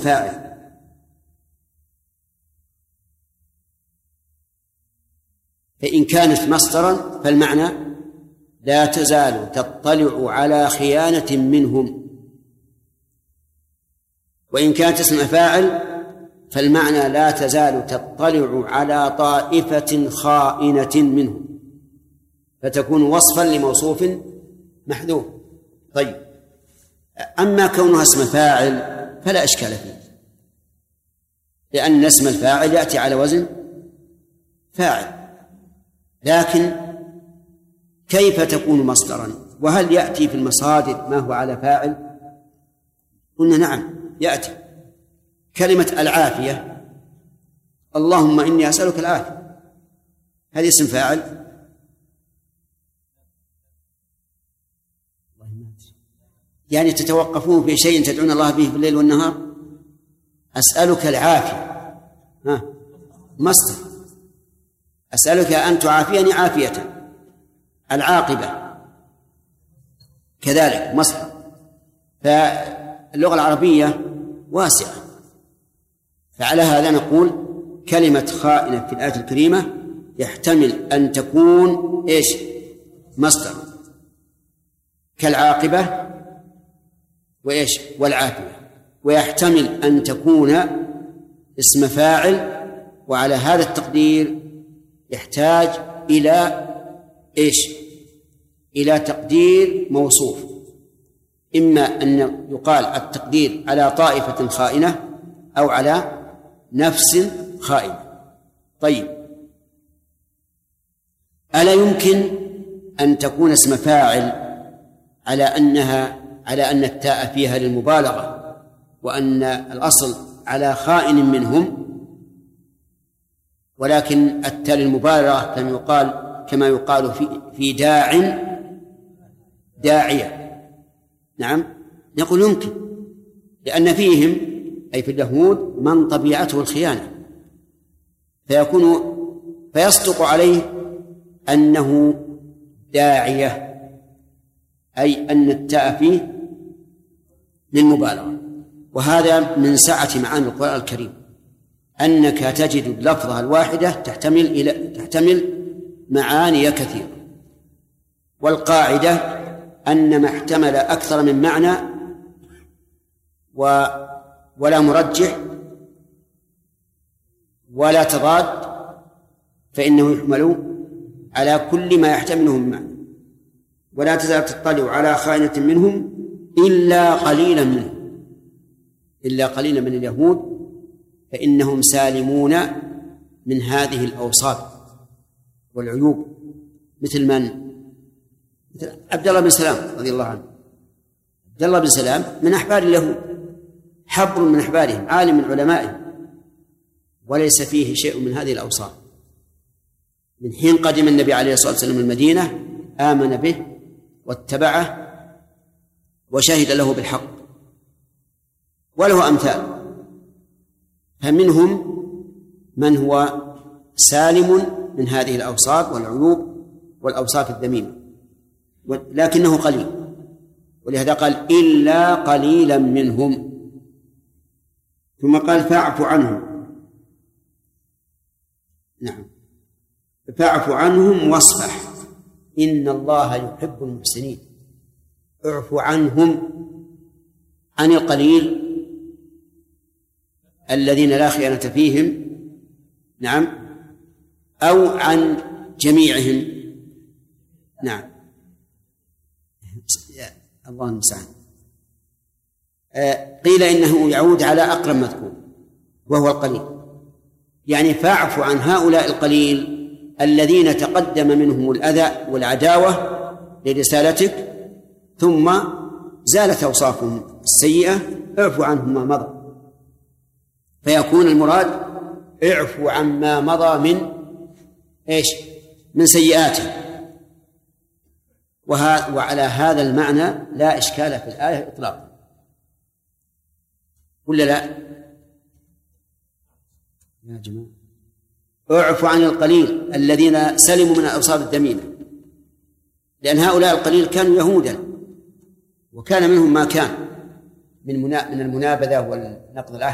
الفاعل. فإن كانت مصدرا فالمعنى لا تزال تطلع على خيانة منهم، وإن كانت اسم فاعل فالمعنى لا تزال تطلع على طائفة خائنة منهم، فتكون وصفا لموصوف محذوف. طيب، أما كونها اسم فاعل فلا إشكال فيه، لأن اسم الفاعل يأتي على وزن فاعل، لكن كيف تكون مصدرا؟ وهل يأتي في المصادر ما هو على فاعل؟ قلنا نعم يأتي. كلمة العافية، اللهم إني أسألك العافية، هذه اسم فاعل؟ يعني تتوقفون في شيء تدعون الله به في الليل والنهار؟ أسألك العافية مصدر، أسألك أن تعافيني عافية. العاقبة كذلك مصدر. فاللغة العربية واسعة، فعلى هذا نقول كلمة خائنة في الآية الكريمة يحتمل أن تكون إيش؟ مصدر، كالعاقبة وإيش؟ والعافية. ويحتمل أن تكون اسم فاعل، وعلى هذا التقدير يحتاج إلى إيش؟ إلى تقدير موصوف، إما أن يقال التقدير على طائفة خائنة أو على نفس خائنة. طيب، ألا يمكن أن تكون اسم فاعل على أن التاء فيها للمبالغة، وأن الأصل على خائن منهم، ولكن التاء للمبالغة كما يقال في داعية؟ نعم، نقول يمكن، لأن فيهم أي في اليهود من طبيعته الخيانة، فيصدق عليه أنه داعية، أي أن التاء فيه للمبالغة. وهذا من سعة معاني القرآن الكريم، أنك تجد اللفظة الواحدة تحتمل معاني كثيرة. والقاعدة أن ما احتمل أكثر من معنى ولا مرجح ولا تضاد فإنه يحمل على كل ما يحتمله من معنى. ولا تزال تطلع على خائنة منهم إلا قليلا من اليهود، فإنهم سالمون من هذه الأوصاف والعيوب. مثل من؟ مثل عبد الله بن سلام رضي الله عنه. عبد الله بن سلام من أحبار اليهود، حبر من أحبارهم، عالم من علمائهم، وليس فيه شيء من هذه الأوصاف. من حين قدم النبي عليه الصلاة والسلام المدينة آمن به واتبعه وشهد له بالحق، وله أمثال. فمنهم من هو سالم من هذه الأوصاف والعيوب والأوصاف الذميمة، لكنه قليل، ولهذا قال إلا قليلا منهم. ثم قال فاعف عنهم. نعم، فاعف عنهم واصفح إن الله يحب المحسنين. اعف عنهم، عن القليل الذين لا خيانة فيهم، نعم، أو عن جميعهم، نعم، الله المستعان. قيل إنه يعود على أقرب مذكور وهو القليل، يعني فاعف عن هؤلاء القليل الذين تقدم منهم الأذى والعداوة لرسالتك ثم زالت أوصافهم السيئة، اعف عنهم ما مضى. فيكون المراد اعفوا عما مضى من إيش؟ من سيئاته. وعلى هذا المعنى لا إشكال في الآية إطلاقا، ولا لا يا جماعة؟ اعفوا عن القليل الذين سلموا من الأوصاف الذميمة، لأن هؤلاء القليل كانوا يهودا، وكان منهم ما كان من المنابذة والنقض العهد